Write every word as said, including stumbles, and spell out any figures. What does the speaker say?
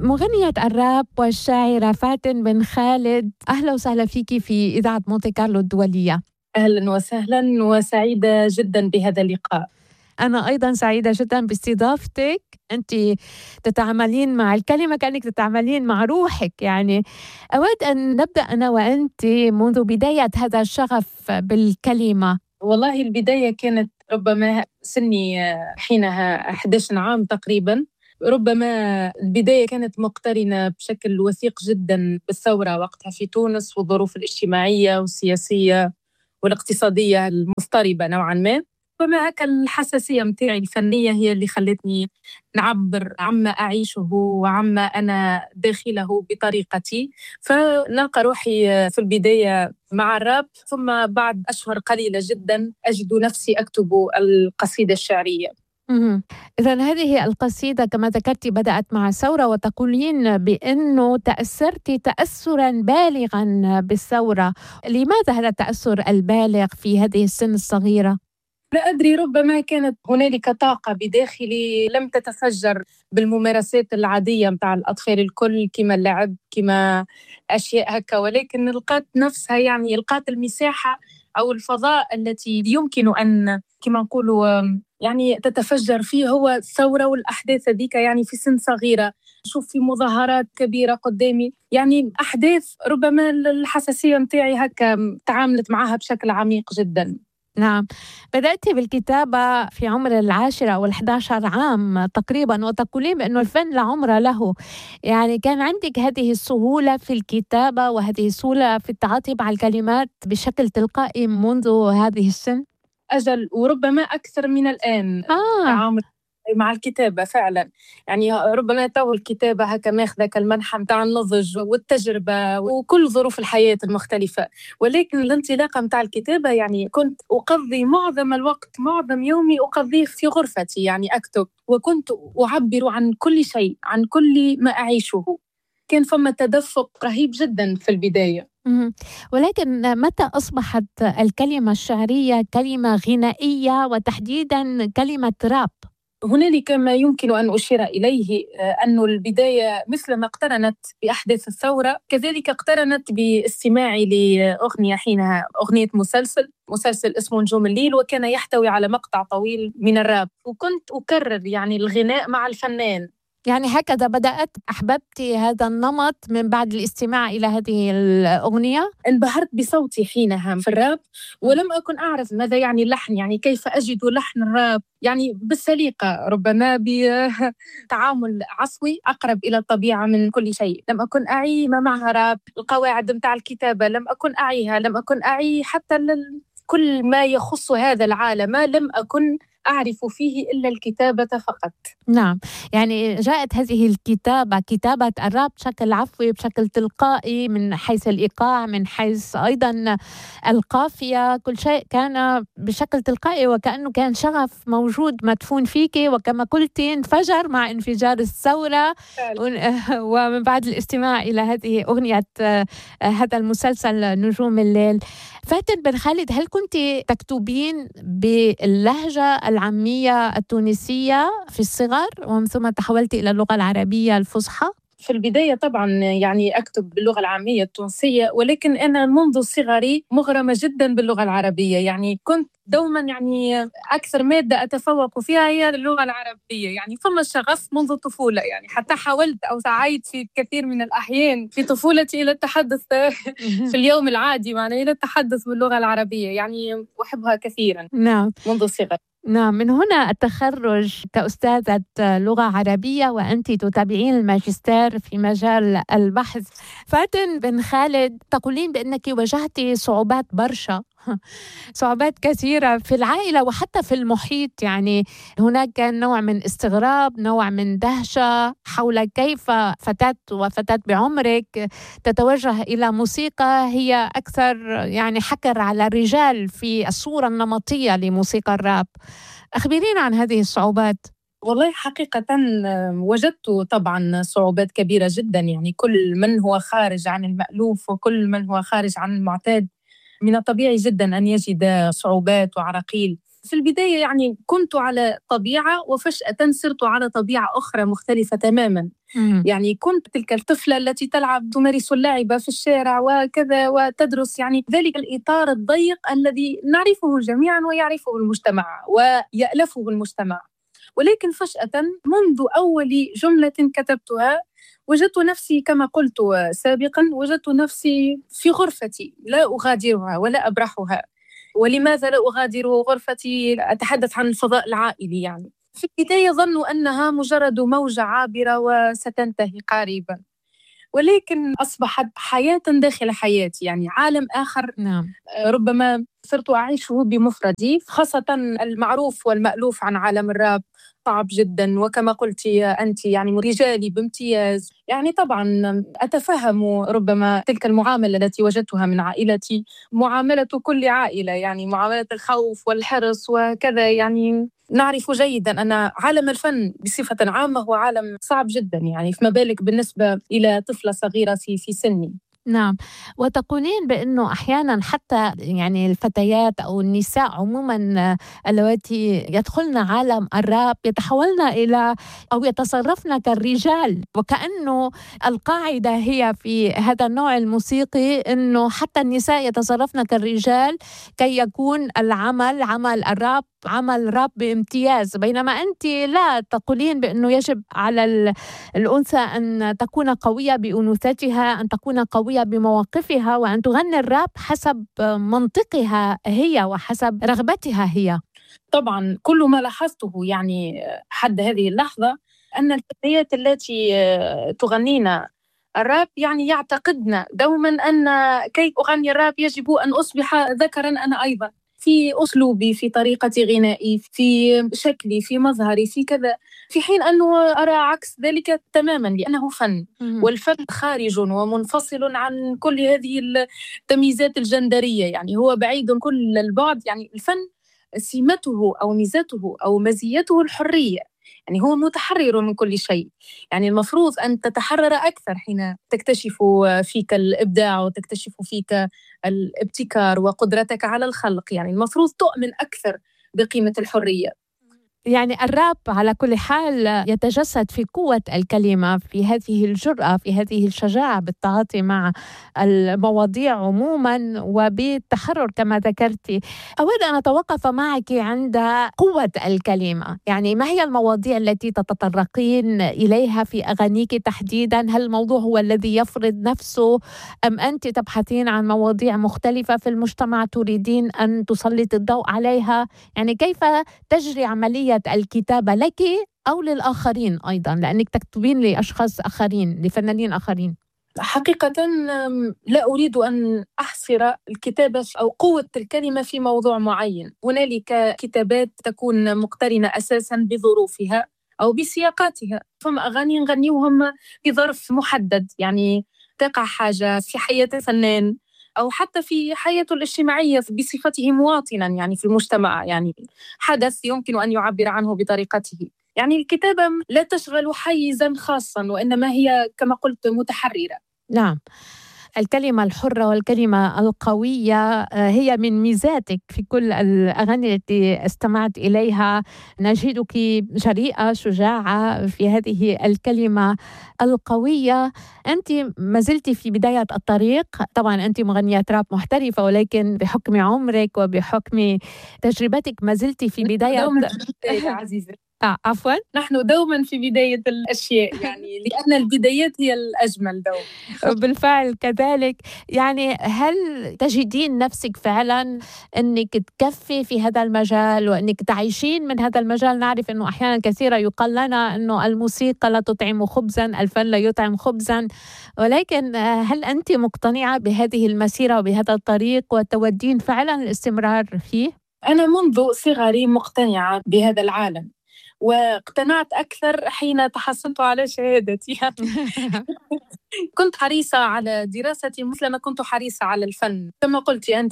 مغنية الراب والشاعرة فاتن بن خالد، أهلا وسهلا فيكي في إذاعة مونتي كارلو الدولية. أهلا وسهلا وسعيدة جدا بهذا اللقاء. أنا أيضا سعيدة جدا باستضافتك. أنت تتعاملين مع الكلمة كأنك تتعاملين مع روحك. يعني أود أن نبدأ أنا وأنت منذ بداية هذا الشغف بالكلمة. والله البداية كانت ربما سني حينها أحد عشر عام تقريبا. ربما البداية كانت مقترنة بشكل وثيق جدا بالثورة وقتها في تونس، والظروف الاجتماعية والسياسية والاقتصادية المضطربة نوعا ما. ربما هكا الحساسية متاعي الفنية هي اللي خلتني نعبر عما أعيشه وعما أنا داخله بطريقتي. فنلقى روحي في البداية مع الراب، ثم بعد أشهر قليلة جدا أجد نفسي أكتب القصيدة الشعرية. إذن هذه القصيدة كما ذكرتي بدأت مع الثورة، وتقولين بأنه تأثرت تأثرا بالغا بالثورة. لماذا هذا التأثر البالغ في هذه السن الصغيرة؟ لا أدري، ربما كانت هنالك طاقة بداخلي لم تتفجر بالممارسات العادية متاع الأطفال الكل، كما اللعب كما أشياء هكا، ولكن لقات نفسها، يعني لقات المساحة أو الفضاء التي يمكن أن كما نقولوا يعني تتفجر فيه هو الثورة والأحداث ذيك. يعني في سن صغيرة نشوف في مظاهرات كبيرة قدامي، يعني أحداث ربما الحساسية متاعي هكا تعاملت معها بشكل عميق جدا. نعم، بدأت بالكتابة في عمر العاشرة أو الأحد عشر عام تقريبا، وتقولين بأنه الفن لا عمر له. يعني كان عندك هذه السهولة في الكتابة وهذه السهولة في التعاطي مع الكلمات بشكل تلقائي منذ هذه السن؟ أجل، وربما أكثر من الآن. آه. تعامل مع الكتابة فعلا، يعني ربما تو الكتابة هكا ماخذة كالمنحة متاع النضج والتجربة وكل ظروف الحياة المختلفة، ولكن الانطلاقة متاع الكتابة يعني كنت أقضي معظم الوقت، معظم يومي أقضيه في غرفتي، يعني أكتب، وكنت أعبر عن كل شيء، عن كل ما أعيشه. كان فما تدفق رهيب جدا في البداية. ولكن متى أصبحت الكلمة الشعرية كلمة غنائية وتحديدا كلمة راب؟ هنالك ما يمكن أن أشير إليه، أن البداية مثلما اقترنت بأحداث الثورة كذلك اقترنت باستماعي لأغنية، حينها أغنية مسلسل مسلسل اسمه نجوم الليل، وكان يحتوي على مقطع طويل من الراب، وكنت أكرر يعني الغناء مع الفنان. يعني هكذا بدأت أحببت هذا النمط من بعد الاستماع إلى هذه الأغنية؟ انبهرت بصوتي حينها في الراب، ولم أكن أعرف ماذا يعني اللحن، يعني كيف أجد لحن الراب، يعني بالسليقة، ربما بتعامل عصوي أقرب إلى الطبيعة من كل شيء. لم أكن أعي ما معنى راب، القواعد متاع الكتابة لم أكن أعيها، لم أكن أعي حتى كل ما يخص هذا العالم، لم أكن أعرف فيه إلا الكتابة فقط. نعم، يعني جاءت هذه الكتابة، كتابة الراب بشكل عفوي، بشكل تلقائي، من حيث الإيقاع، من حيث أيضا القافية، كل شيء كان بشكل تلقائي، وكأنه كان شغف موجود مدفون فيك، وكما قلتي انفجر مع انفجار الثورة. ومن بعد الاستماع إلى هذه أغنية هذا المسلسل نجوم الليل. فاتن بن خالد، هل كنت تكتبين باللهجة العامية التونسية في الصغر ومن ثم تحولت إلى اللغة العربية الفصحى؟ في البداية طبعا يعني أكتب باللغة العامية التونسية، ولكن أنا منذ صغري مغرمة جدا باللغة العربية. يعني كنت دوما يعني أكثر مادة أتفوق فيها هي اللغة العربية، يعني ثم الشغف منذ الطفولة، يعني حتى حاولت أو سعيت في كثير من الأحيان في طفولتي إلى التحدث في اليوم العادي معنا إلى التحدث باللغة العربية، يعني أحبها كثيرا. نعم، منذ الصغر. نعم، من هنا التخرج كأستاذة لغة عربية وأنت تتابعين الماجستير في مجال البحث. فاتن بن خالد، تقولين بأنك واجهت صعوبات برشا صعوبات كثيرة في العائلة وحتى في المحيط. يعني هناك كان نوع من استغراب، نوع من دهشة حول كيف فتاة وفتاة بعمرك تتوجه إلى موسيقى هي أكثر يعني حكر على الرجال في الصورة النمطية لموسيقى الراب. أخبرينا عن هذه الصعوبات. والله حقيقة وجدت طبعا صعوبات كبيرة جدا، يعني كل من هو خارج عن المألوف وكل من هو خارج عن المعتاد من الطبيعي جدا أن يجد صعوبات وعراقيل في البداية يعني كنت على طبيعة وفجأة صرت على طبيعة أخرى مختلفة تماماً. مم. يعني كنت تلك الطفلة التي تلعب تمارس اللعب في الشارع وكذا وتدرس، يعني ذلك الإطار الضيق الذي نعرفه جميعاً ويعرفه المجتمع ويألفه المجتمع. ولكن فجأة منذ أول جملة كتبتها وجدت نفسي كما قلت سابقاً، وجدت نفسي في غرفتي لا أغادرها ولا أبرحها. ولماذا لا أغادر غرفتي؟ أتحدث عن الفضاء العائلي. يعني في البداية ظنوا أنها مجرد موجة عابرة وستنتهي قريباً، ولكن أصبحت حياة داخل حياتي، يعني عالم آخر. نعم. ربما صرت أعيشه بمفردي، خاصة المعروف والمألوف عن عالم الراب صعب جدا، وكما قلت أنت يعني رجالي بامتياز. يعني طبعا أتفهم ربما تلك المعاملة التي وجدتها من عائلتي، معاملة كل عائلة، يعني معاملة الخوف والحرص وكذا. يعني نعرف جيدا أن عالم الفن بصفة عامة هو عالم صعب جدا، يعني فما بالك بالنسبة إلى طفلة صغيرة في في سني. نعم، وتقولين بأنه أحيانا حتى يعني الفتيات أو النساء عموما اللواتي يدخلن عالم الراب يتحولن إلى أو يتصرفن كالرجال، وكأنه القاعدة هي في هذا النوع الموسيقي أنه حتى النساء يتصرفن كالرجال كي يكون العمل عمل الراب عمل راب بامتياز، بينما أنت لا، تقولين بأنه يجب على الأنثى أن تكون قوية بأنوثتها، أن تكون قوية بمواقفها، وأن تغني الراب حسب منطقها هي وحسب رغبتها هي. طبعا كل ما لاحظته يعني حد هذه اللحظة أن الفتيات التي تغنين الراب يعني يعتقدن دوما أن كي أغني الراب يجب أن أصبح ذكرا أنا أيضا، في أسلوبي، في طريقة غنائي، في شكلي، في مظهري، في كذا، في حين أنه أرى عكس ذلك تماما، لأنه فن، والفن خارج ومنفصل عن كل هذه التمييزات الجندرية. يعني هو بعيد كل البعد. يعني الفن سمته أو ميزته أو مزيته الحرية، يعني هو متحرر من كل شيء. يعني المفروض أن تتحرر أكثر حين تكتشف فيك الإبداع وتكتشف فيك الابتكار وقدرتك على الخلق. يعني المفروض تؤمن أكثر بقيمة الحرية. يعني الراب على كل حال يتجسد في قوة الكلمة، في هذه الجرأة، في هذه الشجاعة بالتعاطي مع المواضيع عموما وبالتحرر كما ذكرتي. أود أن أتوقف معك عند قوة الكلمة، يعني ما هي المواضيع التي تتطرقين إليها في أغانيك تحديدا؟ هل الموضوع هو الذي يفرض نفسه أم أنت تبحثين عن مواضيع مختلفة في المجتمع تريدين أن تسلط الضوء عليها؟ يعني كيف تجري عملية الكتابة لك أو للآخرين أيضا، لأنك تكتبين لأشخاص آخرين، لفنانين آخرين؟ حقيقة لا أريد أن أحصر الكتابة أو قوة الكلمة في موضوع معين. هنالك كتابات تكون مقترنة أساسا بظروفها أو بسياقاتها، فما أغاني نغنيوهم في ظرف محدد، يعني تقع حاجة في حياة الفنان أو حتى في حياته الاجتماعية بصفته مواطنا يعني في المجتمع، يعني حدث يمكن أن يعبر عنه بطريقته. يعني الكتابة لا تشغل حيزا خاصا، وإنما هي كما قلت متحررة. نعم، الكلمة الحرة والكلمة القوية هي من ميزاتك في كل الأغاني التي استمعت إليها. نجدك جريئة، شجاعة في هذه الكلمة القوية. أنت ما زلت في بداية الطريق، طبعا أنت مغنية راب محترفة، ولكن بحكم عمرك وبحكم تجربتك ما زلت في بداية يا عزيزة. آه، عفوا، نحن دوما في بداية الأشياء، يعني لأن البدايات هي الأجمل دوما. بالفعل كذلك. يعني هل تجدين نفسك فعلا أنك تكفي في هذا المجال وأنك تعيشين من هذا المجال؟ نعرف أنه أحيانا كثيرة يقال لنا أنه الموسيقى لا تطعم خبزا، الفن لا يطعم خبزا، ولكن هل أنت مقتنعة بهذه المسيرة وبهذا الطريق وتودين فعلا الاستمرار فيه؟ أنا منذ صغري مقتنعة بهذا العالم، واقتنعت أكثر حين تحصلت على شهادتي. كنت حريصة على دراستي مثل ما كنت حريصة على الفن. كما قلت أنت